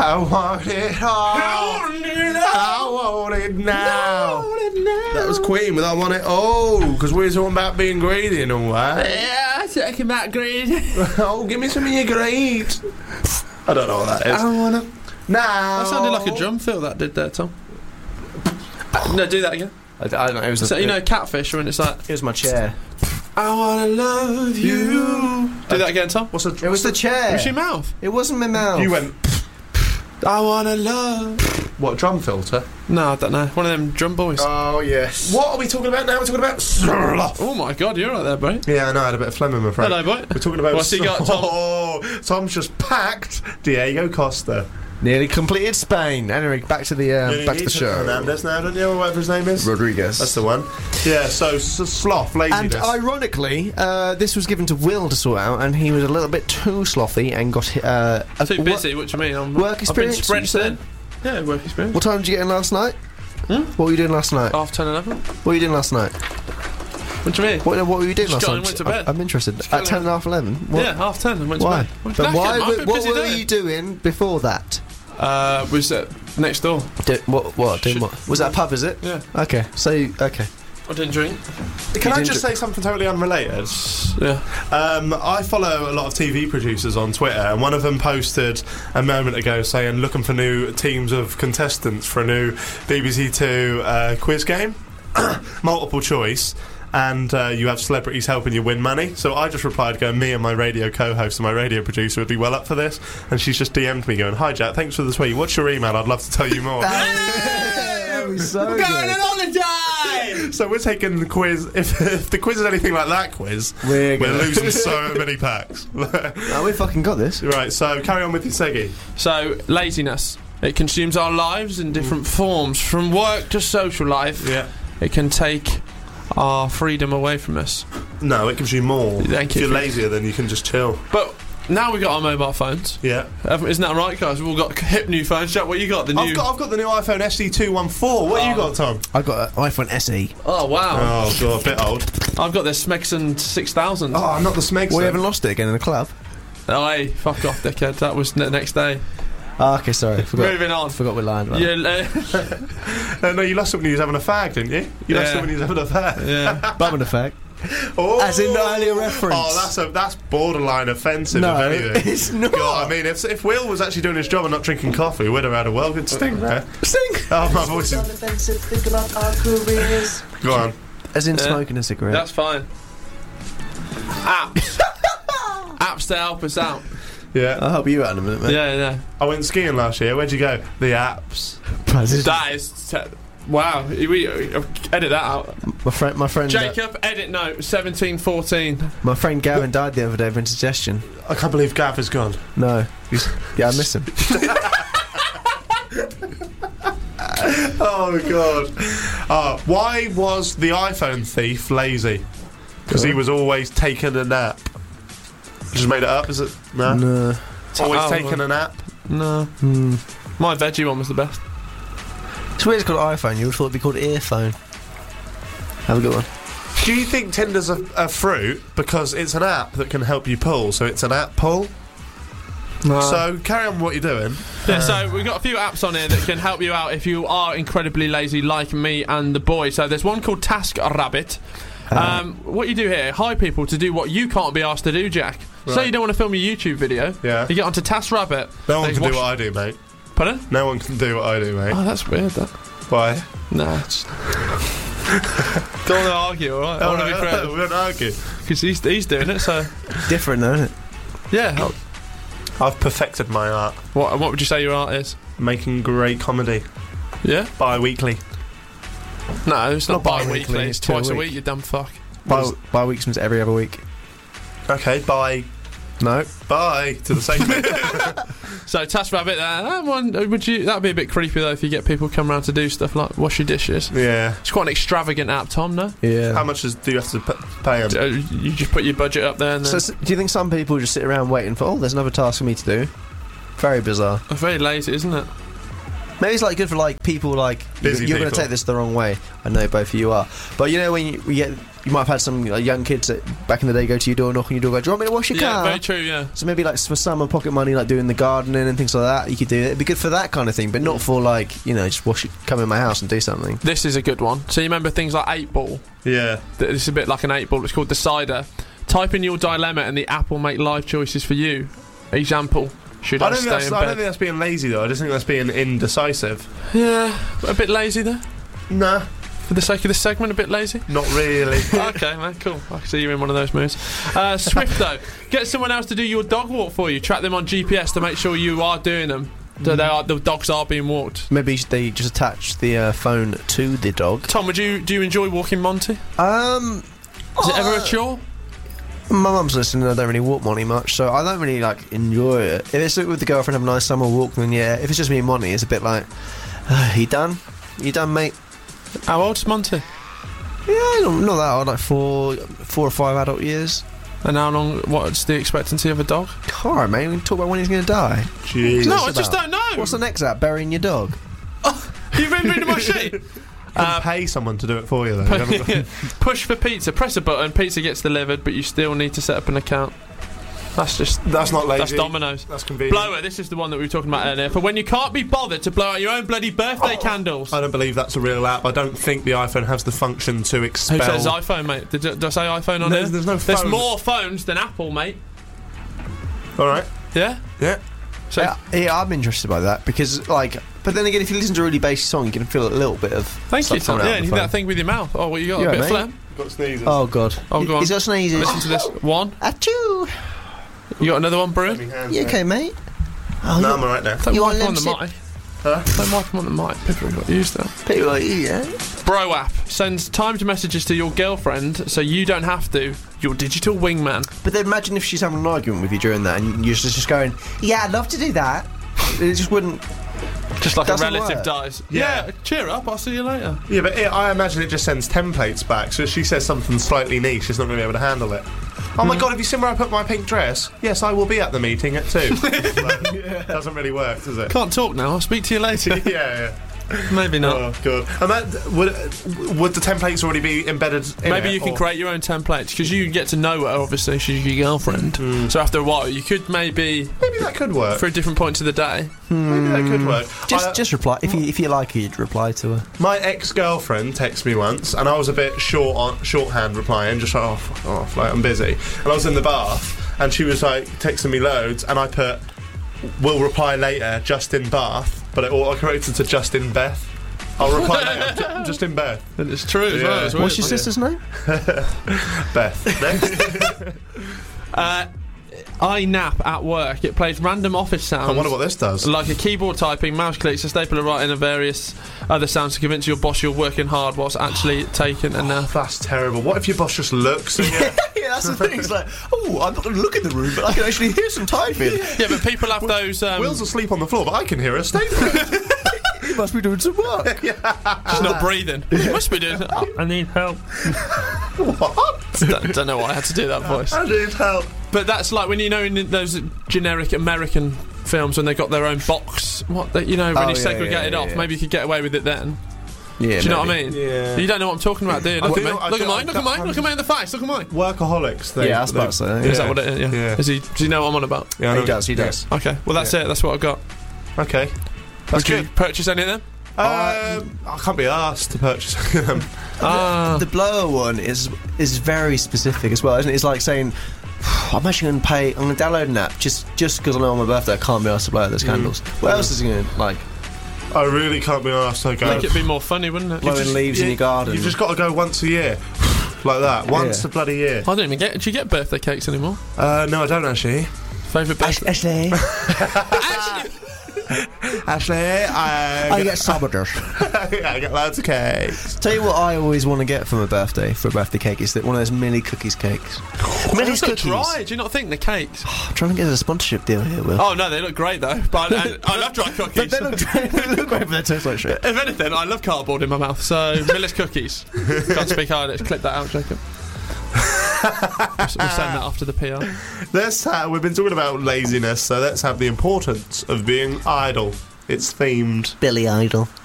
I want it all. I want it now. That was Queen with I Want It All, because we were talking about being greedy and all that. Yeah, talking about greed. Oh, give me some of your greed. I don't know what that is. I want it now. That sounded like a drum fill that did there, Tom. No, do that again. I don't know. It was so, you know, Catfish, when it's like, here's my chair. I wanna love you. Do that again, Tom. It was the chair. It was your mouth. It wasn't my mouth. You went, I wanna love. What, drum filter? No, I don't know. One of them drum boys. Oh, yes. What are we talking about now? We're talking about sloth. Oh, my God, you're right there, bro. Yeah, I know. I had a bit of phlegm in my throat. Hello, boy. We're talking about... What's he got, Tom? Oh, Tom's just packed Diego Costa. Nearly completed Spain. Anyway, back to the show. Hernandez now, don't you? Or whatever his name is. Rodriguez. That's the one. Yeah, so sloth, laziness. And ironically, this was given to Will to sort out, and he was a little bit too slothy and got too busy. What do you mean? Work experience. I've been spread thin. Yeah, work experience. What time did you get in last night? What were you doing last night? 10, 11. What were you doing last night? What do you mean? What were you doing Just last night? went to bed. I'm interested. At 10 and half 11? What? Yeah, 10:30. I went why? to bed. But why? What were you doing before that? Was it next door? Doing what? Was that a pub, is it? Yeah. Okay, so, okay. I didn't drink. Can I just say something totally unrelated? Yeah. I follow a lot of TV producers on Twitter, and one of them posted a moment ago saying looking for new teams of contestants for a new BBC Two quiz game, multiple choice. And you have celebrities helping you win money. So I just replied going, me and my radio co-host and my radio producer would be well up for this. And she's just DM'd me going, hi Jack, thanks for the tweet. What's your email? I'd love to tell you more. That was so good. Going on holiday! So we're taking the quiz. If the quiz is anything like that quiz, we're losing so many packs. Oh, we fucking got this. Right, so carry on with your Seggy. So, laziness. It consumes our lives in different forms. From work to social life. Yeah. It can take our freedom away from us. No, it gives you more. Thank if you. you're lazier, then you can just chill. But now we've got our mobile phones. Yeah. Isn't that right, guys? We've all got hip new phones. Jack, what you got? I've got the new iPhone SE214. What you got, Tom? I got an iPhone SE. Oh, wow. Oh, God, a bit old. I've got the Smegson 6000. Oh, not the Smegson. Well, you haven't lost it again in the club? Oh, hey, fuck off, dickhead. That was the next day. Oh, okay, sorry. Moving on. Forgot we're lying about Yeah, no, you lost it when you was having a fag, didn't you? You lost it when you was having a fag. Yeah. Bumming effect. Oh, as in the earlier reference. Oh, that's borderline offensive, no, if anything. It's not. God, I mean, if Will was actually doing his job and not drinking coffee, we'd have had a well good sting there. Sting! Oh, my voice is... Think about our careers. Go on. As in smoking a cigarette. That's fine. Apps. Apps to help us out. Yeah. I'll help you out in a minute, mate. Yeah. I went skiing last year. Where'd you go? The apps. That is... wow. We edit that out. My friend... Jacob, edit note, 1714. My friend Gavin died the other day of indigestion. I can't believe Gav is gone. No. Yeah, I miss him. Oh, God. Why was the iPhone thief lazy? Because he was always taking a nap. Just made it up, is it? No. Always taking a nap? No. My veggie one was the best. It's weird it's called iPhone. You would have thought it'd be called earphone. Have a good one. Do you think Tinder's a fruit because it's an app that can help you pull, so it's an app pull? No. So carry on with what you're doing. Yeah, so we've got a few apps on here that can help you out if you are incredibly lazy like me and the boy. So there's one called TaskRabbit. What you do here, hire people to do what you can't be asked to do, Jack. Right. Say you don't want to film a YouTube video. Yeah. You get onto TaskRabbit. No one can do what I do, mate. Pardon? No one can do what I do, mate. Oh, that's weird, that. Why? Nah, it's... Don't want to argue, alright? I want to be friends. We don't argue. Because he's doing it, so... Different, though, isn't it? Yeah. I've perfected my art. What would you say your art is? Making great comedy. Yeah? Bi-weekly. No, it's not bi-weekly, it's twice a week, you dumb fuck. Bi-week means every other week. Okay, bye. No. Bye to the same bit. So TaskRabbit, that'd be a bit creepy though if you get people come around to do stuff like wash your dishes. Yeah. It's quite an extravagant app, Tom, no? Yeah. How much do you have to pay them? You just put your budget up there and then... So do you think some people just sit around waiting for, there's another task for me to do? Very bizarre. Very lazy, isn't it? Maybe it's like good for like people like busy you're people. going to take this the wrong way. I know both of you are, but you know when you get you might have had some young kids that back in the day go to your door, knock on your door, go, do you want me to wash your Yeah, car? very true, yeah. So maybe like for summer pocket money, like doing the gardening and things like that, you could do it. It'd be good for that kind of thing, but not for like, just come in my house and do something. This is a good one. So you remember things like 8-ball? Yeah. This is a bit like an 8-ball. It's called Decider. Type in your dilemma and the app will make life choices for you. Example, should I stay in I don't bed? think that's being lazy, though. I just think that's being indecisive. Yeah, a bit lazy there. Nah, For the sake of this segment, a bit lazy? not really. Okay, man, cool. I can see you're in one of those moods. Swift, though. Get someone else to do your dog walk for you. Track them on GPS to make sure you are doing them. So the dogs are being walked. Maybe they just attach the phone to the dog. Tom, do you enjoy walking Monty? Is it ever a chore? My mum's listening, I don't really walk Monty much, so I don't really enjoy it. If it's with the girlfriend, have a nice summer walk, then yeah. If it's just me and Monty, it's a bit like, you done? You done, mate? How old's Monty? Yeah, not that old, like 4 or 5 adult years. And how long? What's the expectancy of a dog? Alright, mate, we can talk about when he's going to die. Jeez. No, I just don't know. What's the next app? Burying your dog? You've been reading my sheet. Pay someone to do it for you, though. You haven't got- Push for pizza. Press a button. Pizza gets delivered, but you still need to set up an account. That's not lazy. That's Domino's. That's convenient. Blower. This is the one that we were talking about earlier. For when you can't be bothered to blow out your own bloody birthday candles. I don't believe that's a real app. I don't think the iPhone has the function to expel. Who says iPhone, mate? Did I say iPhone on There's- here? there's no There's phone. more phones than Apple, mate. All right. Yeah. Yeah. So Yeah, I'm interested by that because, but then again, if you listen to a really basic song, you can feel a little bit of. thank you, stuff Tom. coming out Yeah, of and the you do that phone. thing with your mouth. Oh, what you got? Yeah, a bit mate. of phlegm. Got sneezes. Oh god. Oh, go on. He's got sneezes. Listen to this. One. Achoo! You got another one, Bruin? You okay, mate? Oh, No, I'm alright now. Don't You wipe want him on the lip mic. Huh? Don't wipe him on the mic. People have got used to that. people like you, yeah? Bro app sends timed messages to your girlfriend so you don't have to. Your digital wingman. But then imagine if she's having an argument with you during that, and you're just going, "Yeah, I'd love to do that." It just wouldn't. Just like a Doesn't relative work. dies. Yeah. Yeah, cheer up. I'll see you later. Yeah, but I imagine it just sends templates back. So if she says something slightly niche, she's not going to be able to handle it. Oh my god, have you seen where I put my pink dress? Yes, I will be at the meeting at 2. Doesn't really work, does it? Can't talk now. I'll speak to you later. Yeah. Maybe not. Oh god. And would the templates already be embedded in Maybe it, you can or- create your own templates because you get to know her. Obviously, she's your girlfriend. So after a while, you could maybe Maybe that could work. for different points of the day. Maybe that could work. Just reply if you like her, you'd reply to her. My ex-girlfriend texted me once, and I was a bit shorthand replying, just like, oh, fuck off, like, I'm busy. And I was in the bath, and she was, like, texting me loads, and I put, will reply later, just in bath, but it auto-corrected to just in Beth. I'll reply later, I'm just in Beth. And it's true as Yeah. well. It's weird. What's your sister's name? Beth. Next. I nap at work. It plays random office sounds. I wonder what this does. Like a keyboard typing, mouse clicks, a stapler writing, and various other sounds to convince your boss you're working hard whilst actually taking a nap. That's terrible. What if your boss just looks at you? Yeah, that's the thing. It's like, oh, I'm not going to look in the room, but I can actually hear some typing. Yeah, but people have those. Will's asleep on the floor, but I can hear a statement. He must be doing some work. She's not breathing. You must be doing. Oh, I need help. What? Don't know why I had to do that voice. I need help. But that's like when you know in those generic American films when they got their own box. When you yeah, segregate it yeah, off, yeah. maybe you could get away with it then. Yeah, Do you know what I mean? Yeah. You don't know what I'm talking about, do you? Look I at me. do, I Look do, at mine. Look at mine. Look at me in the face. Look at mine. Workaholics thing. Yeah, I was about to say. Is that what it is? Yeah. Yeah. Does he know what I'm on about? Yeah, I know. He does, he does. Okay. Well, that's it. That's what I've got. Okay. That's Would you good. purchase any of them? I can't be asked to purchase them. The blower one is very specific as well, isn't it? It's like saying, I'm actually going to pay, I'm going to download an app just because I know on my birthday I can't be asked to blow out those candles. What else is he going to, like, I really can't be asked to go. Make it be more funny, wouldn't it? blowing leaves in your garden? You've just got to go once a year. Like that. Once Yeah. a bloody year. I don't even get. Do you get birthday cakes anymore? No, I don't actually. Favourite birthday? Ashley, Ashley, I get saboteurs. I get loads of cakes. Tell you what I always want to get for a birthday cake is that one of those mini cookies cakes. Millie's They're cookies. dry. Do you not think the cakes? I'm trying to get a sponsorship deal here, Will. Oh no, they look great though. But I love dry cookies. They look great, but they taste like shit. If anything, I love cardboard in my mouth. So Miller's cookies. Can't speak hard. Let's clip that out, Jacob. We'll send that after the PR. We've been talking about laziness, so let's have the importance of being idle. It's themed. Billy Idol.